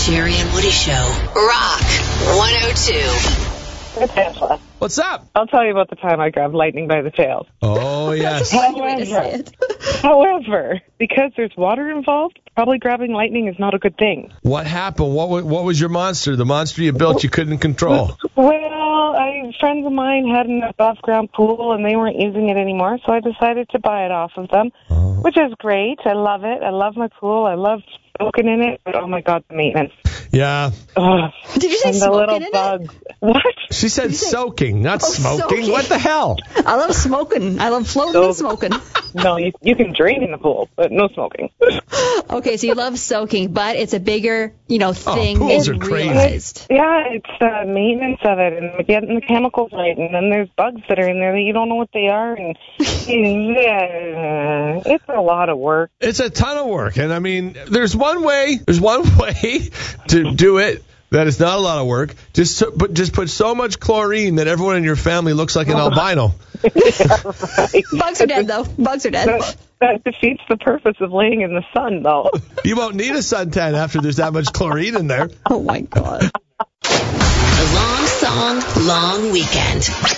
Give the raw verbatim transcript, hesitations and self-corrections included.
Jerry and Woody Show. Rock one oh two. It's Angela. What's up? I'll tell you about the time I grabbed lightning by the tail. Oh, yes. However, however, because there's water involved, probably grabbing lightning is not a good thing. What happened? What was, what was your monster? The monster you built you couldn't control? Well, I, friends of mine had an above-ground pool, and they weren't using it anymore, so I decided to buy it off of them, oh. which is great. I love it. I love my pool. I love soaking in it, but oh, my God, the maintenance. Yeah. Ugh. Did you say and the smoking little in bugs. it? What? She said soaking, not oh, smoking. soaking. What the hell? I love smoking. I love floating So, and smoking. No, you, you can drain in the pool, but no smoking. Okay, so you love soaking, but it's a bigger, you know, thing oh, pools than are crazy. realized. Yeah, it's uh, maintenance of it and getting the chemicals right, and then there's bugs that are in there that you don't know what they are, and yeah, it's a lot of work. It's a ton of work, and I mean, there's one way. There's one way to do it. That is not a lot of work. Just so, but just put so much chlorine that everyone in your family looks like an albino. Yeah, right. Bugs are dead, though. Bugs are dead. That, that defeats the purpose of laying in the sun, though. You won't need a suntan after there's that much chlorine in there. Oh, my God. The long song, long weekend.